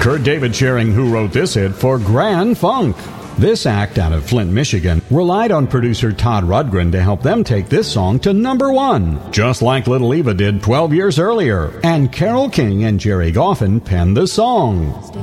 Kurt David sharing who wrote this hit for Grand Funk. This act out of Flint, Michigan, relied on producer Todd Rundgren to help them take this song to number one, just like Little Eva did 12 years earlier. And Carole King and Jerry Goffin penned the song.